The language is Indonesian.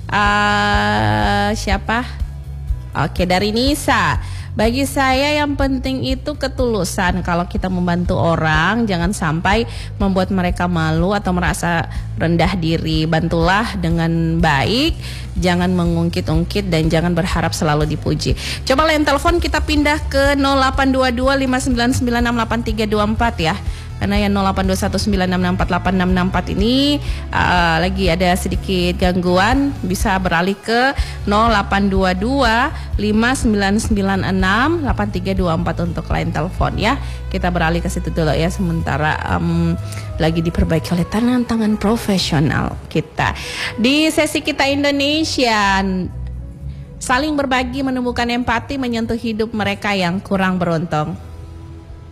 Siapa? Oke, dari Nisa. Bagi saya yang penting itu ketulusan. Kalau kita membantu orang, jangan sampai membuat mereka malu atau merasa rendah diri. Bantulah dengan baik, jangan mengungkit-ungkit dan jangan berharap selalu dipuji. Coba lain telepon kita pindah ke 0822 5996824 ya. Karena yang 082196648664 ini lagi ada sedikit gangguan, bisa beralih ke 0822 59968324 untuk line telepon ya. Kita beralih ke situ dulu ya sementara lagi diperbaiki oleh tangan-tangan profesional kita. Di sesi kita Indonesia, saling berbagi, menumbuhkan empati, menyentuh hidup mereka yang kurang beruntung.